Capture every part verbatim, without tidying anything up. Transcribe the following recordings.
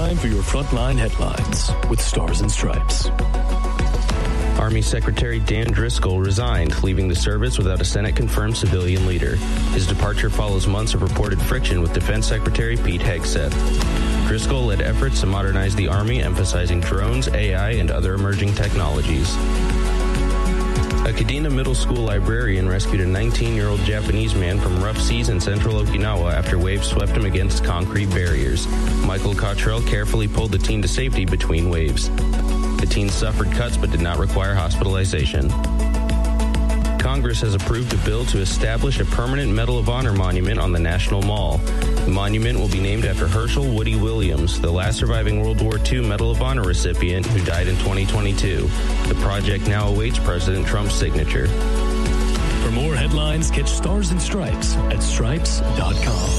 time for your Frontline headlines with Stars and Stripes. Army Secretary Dan Driscoll resigned, leaving the service without a Senate-confirmed civilian leader. His departure follows months of reported friction with Defense Secretary Pete Hegseth. Driscoll led efforts to modernize the Army, emphasizing drones, A I, and other emerging technologies. A Kadena Middle School librarian rescued a nineteen-year-old Japanese man from rough seas in central Okinawa after waves swept him against concrete barriers. Michael Cottrell carefully pulled the teen to safety between waves. The teen suffered cuts but did not require hospitalization. Congress has approved a bill to establish a permanent Medal of Honor monument on the National Mall. The monument will be named after Herschel Woody Williams, the last surviving World War Two Medal of Honor recipient who died in twenty twenty-two. The project now awaits President Trump's signature. For more headlines, catch Stars and Stripes at stripes dot com.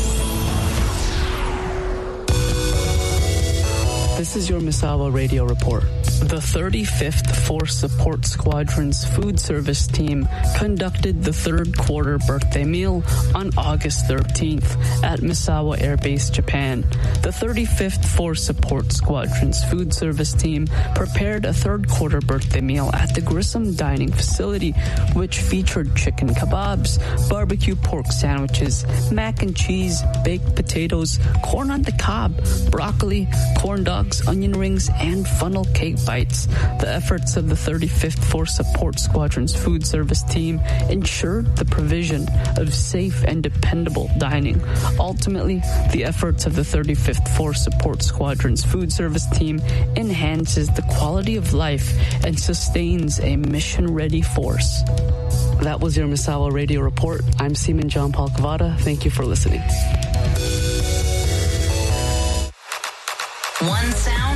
This is your Misawa Radio Report. The thirty-fifth Force Support Squadron's food service team conducted the third quarter birthday meal on August thirteenth at Misawa Air Base, Japan. The thirty-fifth Force Support Squadron's food service team prepared a third quarter birthday meal at the Grissom Dining Facility, which featured chicken kebabs, barbecue pork sandwiches, mac and cheese, baked potatoes, corn on the cob, broccoli, corn dogs, onion rings, and funnel cake bites. The efforts of the thirty-fifth Force Support Squadron's food service team ensured the provision of safe and dependable dining. Ultimately, the efforts of the thirty-fifth Force Support Squadron's food service team enhances the quality of life and sustains a mission-ready force. That was your Misawa Radio Report. I'm Seaman John Paul Cavada. Thank you for listening. One sound.